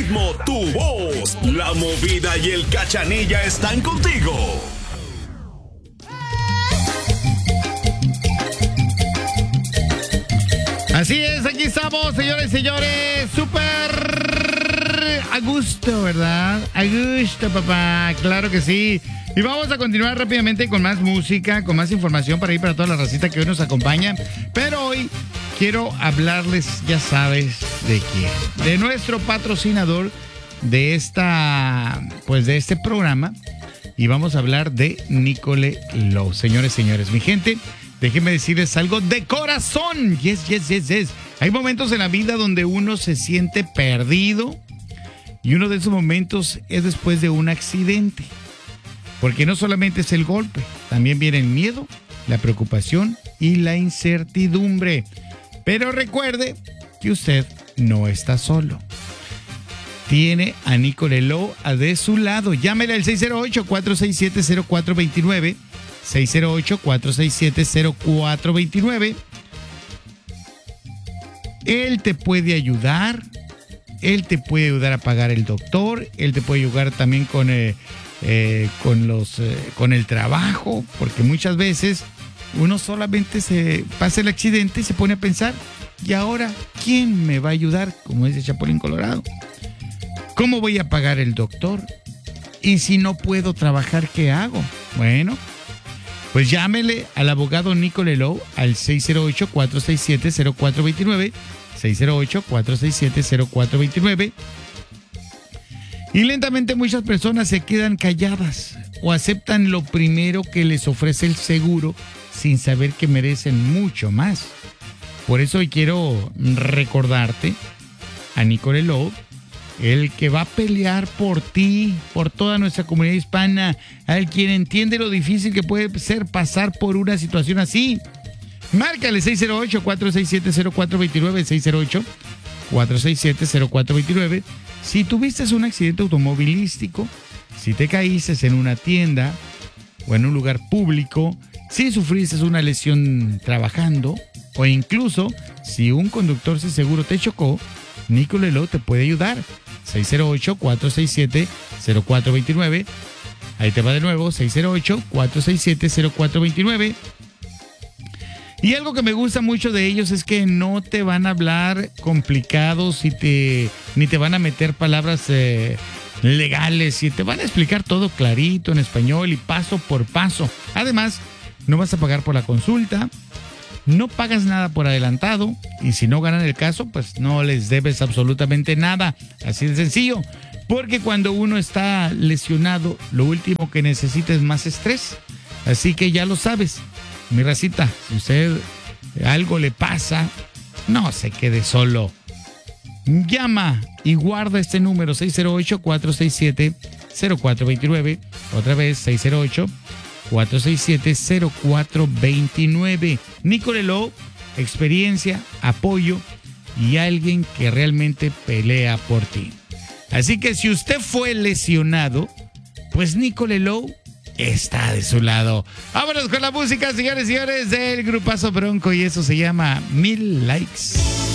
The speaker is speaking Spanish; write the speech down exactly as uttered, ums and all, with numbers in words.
ritmo, tu voz. La movida y el cachanilla están contigo. Así es, aquí estamos, señores y señores. Súper a gusto, ¿verdad? A gusto, papá. Claro que sí. Y vamos a continuar rápidamente con más música, con más información para ir para toda la racita que hoy nos acompaña. Pero hoy quiero hablarles, ya sabes, de quién. De nuestro patrocinador de esta, pues de este programa. Y vamos a hablar de Nicole Lowe. Señores, señores, mi gente, déjenme decirles algo de corazón. Yes, yes, yes, yes. Hay momentos en la vida donde uno se siente perdido. Y uno de esos momentos es después de un accidente. Porque no solamente es el golpe, también viene el miedo, la preocupación y la incertidumbre. Pero recuerde que usted no está solo. Tiene a Nicole Lowe de su lado. Llámele al seis cero ocho, cuatro seis siete, cero cuatro dos nueve. seis cero ocho, cuatro seis siete, cero cuatro dos nueve. Él te puede ayudar. Él te puede ayudar a pagar el doctor. Él te puede ayudar también con... Eh, Eh, con los eh, con el trabajo, porque muchas veces uno solamente se pasa el accidente y se pone a pensar, ¿y ahora quién me va a ayudar? Como dice Chapulín Colorado. ¿Cómo voy a pagar el doctor? Y si no puedo trabajar, ¿qué hago? Bueno, pues llámele al abogado Nicole Lowe al seis cero ocho, cuatro seis siete, cero cuatro dos nueve, seis cero ocho, cuatro seis siete, cero cuatro dos nueve. Y lentamente muchas personas se quedan calladas o aceptan lo primero que les ofrece el seguro sin saber que merecen mucho más. Por eso hoy quiero recordarte a Nicole Lowe, el que va a pelear por ti, por toda nuestra comunidad hispana, al quien entiende lo difícil que puede ser pasar por una situación así. Márcale seis cero ocho, cuatro seis siete, cero cuatro dos nueve, seis cero ocho, cuatro seis siete, cero cuatro dos nueve. Si tuviste un accidente automovilístico, si te caíste en una tienda o en un lugar público, si sufriste una lesión trabajando o incluso si un conductor sin seguro te chocó, Nicole Lowe te puede ayudar. seis cero ocho, cuatro seis siete, cero cuatro dos nueve. Ahí te va de nuevo, seis cero ocho, cuatro seis siete, cero cuatro dos nueve. Y algo que me gusta mucho de ellos es que no te van a hablar complicados y te, ni te van a meter palabras eh, legales y te van a explicar todo clarito en español y paso por paso. Además, no vas a pagar por la consulta, no pagas nada por adelantado y si no ganan el caso, pues no les debes absolutamente nada. Así de sencillo. Porque cuando uno está lesionado, lo último que necesita es más estrés. Así que ya lo sabes. Mi racita, si usted algo le pasa, no se quede solo. Llama y guarda este número seis cero ocho, cuatro seis siete, cero cuatro dos nueve. Otra vez seis cero ocho, cuatro seis siete, cero cuatro dos nueve. Nicole Lowe, experiencia, apoyo y alguien que realmente pelea por ti. Así que si usted fue lesionado, pues Nicole Lowe está de su lado. Vámonos con la música, señores y señores, del grupazo Bronco, y eso se llama Mil Likes.